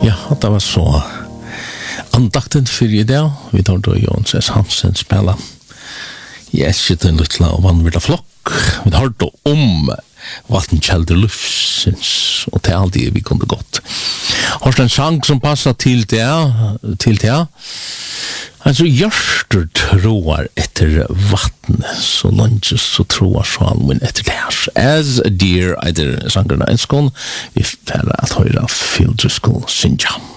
Ja, det var så andakten för i dag. Vi tar då Jons S. Hansen spela Yes, det är en liten och vanvilla flock. Vi har då om vattenkälder lufsens och till allt det vi kunde gått. Har en sang som passar till det. Alltså hjärtat troar efter vatten så långt så troar salmen efter det här. As a deer, either sangarna en skål, vi färre att höra Field School Sinja.